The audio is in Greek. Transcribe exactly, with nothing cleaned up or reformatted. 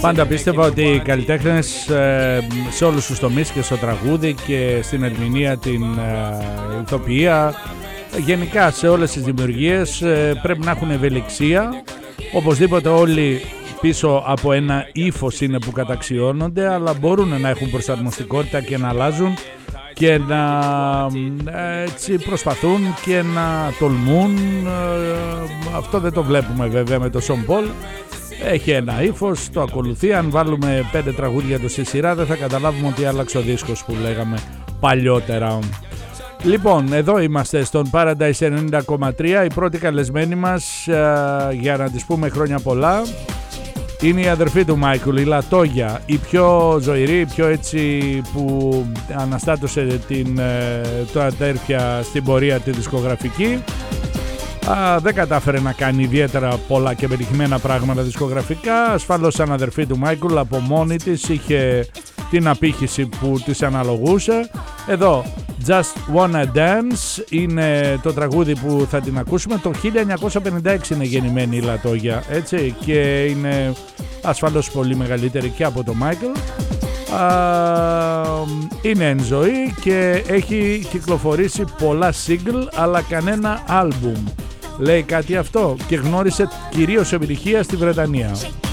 Πάντα πίστευα ότι οι καλλιτέχνες ε, σε όλους τους τομείς, και στο τραγούδι και στην ερμηνεία, την ε, ηθοποιία, γενικά σε όλες τις δημιουργίες ε, πρέπει να έχουν ευελιξία. Οπωσδήποτε όλοι πίσω από ένα ύφος είναι που καταξιώνονται, αλλά μπορούν να έχουν προσαρμοστικότητα και να αλλάζουν και να έτσι προσπαθούν και να τολμούν. Αυτό δεν το βλέπουμε βέβαια με το Σον Πολ. Έχει ένα ύφος, το ακολουθεί. Αν βάλουμε πέντε τραγούδια του στη σειρά δεν θα καταλάβουμε ότι άλλαξε ο δίσκος που λέγαμε παλιότερα. Λοιπόν, εδώ είμαστε στον Paradise ενενήντα κόμμα τρία. Η πρώτη καλεσμένη μας, για να της πούμε χρόνια πολλά, είναι η αδερφή του Μάικλ, η Λατόγια, η πιο ζωηρή, η πιο έτσι που αναστάτωσε την, το αδέρφια στην πορεία τη δισκογραφική. Α, δεν κατάφερε να κάνει ιδιαίτερα πολλά και πετυχημένα πράγματα δισκογραφικά. Ασφαλώς σαν αδερφή του Μάικλ από μόνη της είχε την απήχηση που της αναλογούσε. Εδώ Just Wanna Dance είναι το τραγούδι που θα την ακούσουμε. Το χίλια εννιακόσια πενήντα έξι είναι γεννημένη η Λατόγια, έτσι, και είναι ασφαλώς πολύ μεγαλύτερη και από το Μάικλ. Είναι εν ζωή και έχει κυκλοφορήσει πολλά single αλλά κανένα album. Λέει κάτι αυτό, και γνώρισε κυρίως επιτυχία στη Βρετανία.